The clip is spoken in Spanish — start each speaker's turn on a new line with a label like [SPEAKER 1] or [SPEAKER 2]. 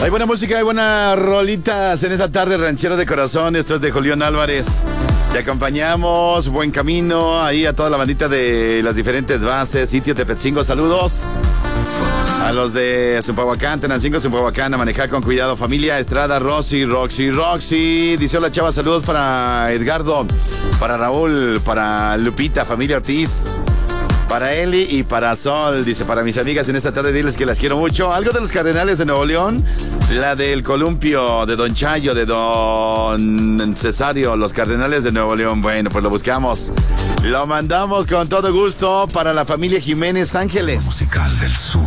[SPEAKER 1] Hay buena música, hay buenas rolitas en esta tarde, ranchero de corazón. Esto es de Julián Álvarez. Te acompañamos, buen camino ahí a toda la bandita de las diferentes bases, sitio Tepetzingo, saludos. A los de Zumpahuacán, Tenancingo, Zumpahuacán, a manejar con cuidado, familia Estrada, Roxy. Dice hola chava, saludos para Edgardo, para Raúl, para Lupita, familia Ortiz. Para Eli y para Sol, dice, para mis amigas en esta tarde, diles que las quiero mucho. Algo de los Cardenales de Nuevo León, la del columpio, de Don Chayo, de Don Cesario, los Cardenales de Nuevo León. Bueno, pues lo buscamos. Lo mandamos con todo gusto para la familia Jiménez Ángeles.
[SPEAKER 2] Musical del Sur.